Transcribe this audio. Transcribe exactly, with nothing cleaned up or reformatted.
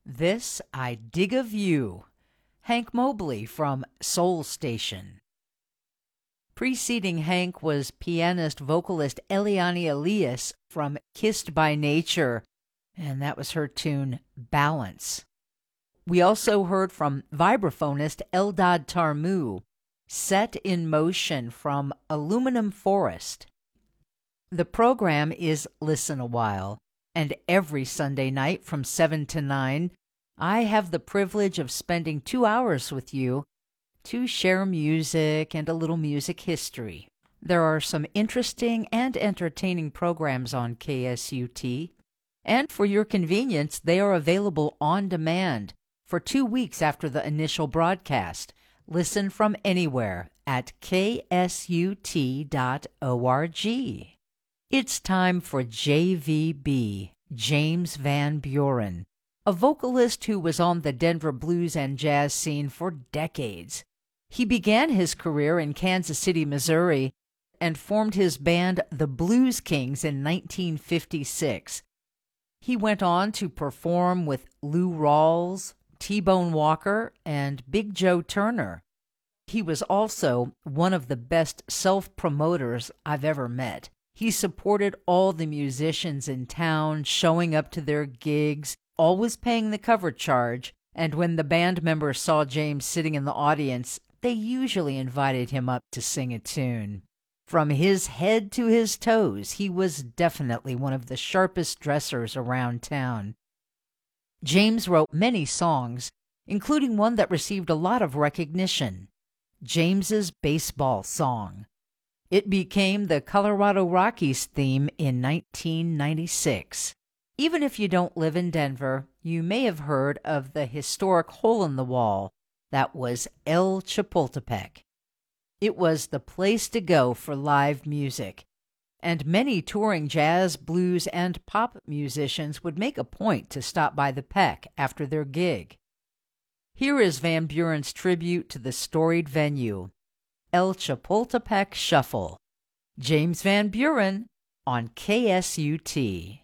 This I Dig of You, Hank Mobley from Soul Station. Preceding Hank was pianist-vocalist Eliane Elias from Kissed by Nature, and that was her tune Balance. We also heard from vibraphonist Eldad Tarmu, Set in Motion from Aluminum Forest. The program is Listen a While, and every Sunday night from seven to nine, I have the privilege of spending two hours with you to share music and a little music history. There are some interesting and entertaining programs on K S U T, and for your convenience, they are available on demand for two weeks after the initial broadcast. Listen from anywhere at K S U T dot org. It's time for J V B, James Van Buren, a vocalist who was on the Denver blues and jazz scene for decades. He began his career in Kansas City, Missouri, and formed his band The Blues Kings in nineteen fifty-six. He went on to perform with Lou Rawls, T-Bone Walker, and Big Joe Turner. He was also one of the best self-promoters I've ever met. He supported all the musicians in town, showing up to their gigs, always paying the cover charge, and when the band members saw James sitting in the audience, they usually invited him up to sing a tune. From his head to his toes, he was definitely one of the sharpest dressers around town. James wrote many songs, including one that received a lot of recognition, James's Baseball Song. It became the Colorado Rockies theme in nineteen ninety-six. Even if you don't live in Denver, you may have heard of the historic hole in the wall that was El Chapultepec. It was the place to go for live music, and many touring jazz, blues, and pop musicians would make a point to stop by the Peck after their gig. Here is Van Buren's tribute to the storied venue, El Chapultepec Shuffle. James Van Buren on K S U T.